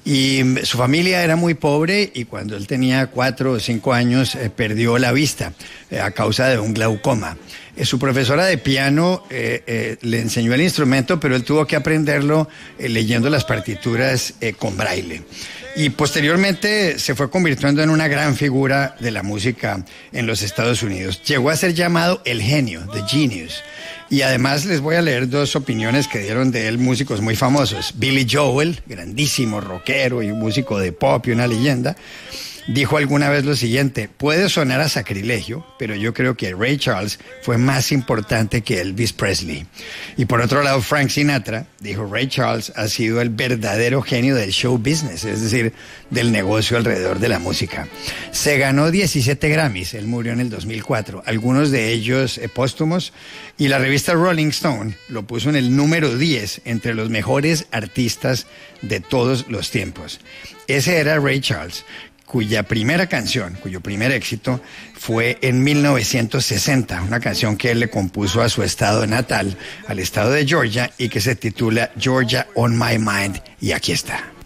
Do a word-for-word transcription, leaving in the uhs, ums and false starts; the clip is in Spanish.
Y su familia era muy pobre y cuando él tenía cuatro o cinco años eh, perdió la vista eh, a causa de un glaucoma. Eh, su profesora de piano eh, eh, le enseñó el instrumento, pero él tuvo que aprenderlo eh, leyendo las partituras eh, con braille. Y posteriormente se fue convirtiendo en una gran figura de la música en los Estados Unidos. Llegó a ser llamado el genio, the genius. Y además les voy a leer dos opiniones que dieron de él músicos muy famosos. Billy Joel, grandísimo rockero y músico de pop y una leyenda, dijo alguna vez lo siguiente: puede sonar a sacrilegio, pero yo creo que Ray Charles fue más importante que Elvis Presley. Y por otro lado, Frank Sinatra dijo: Ray Charles ha sido el verdadero genio del show business, es decir, del negocio alrededor de la música. Se ganó diecisiete Grammys, él murió en el dos mil cuatro, algunos de ellos eh, póstumos, y la revista Rolling Stone lo puso en el número diez entre los mejores artistas de todos los tiempos. Ese era Ray Charles, cuya primera canción, cuyo primer éxito fue en mil novecientos sesenta, una canción que él le compuso a su estado natal, al estado de Georgia, y que se titula Georgia on My Mind, y aquí está.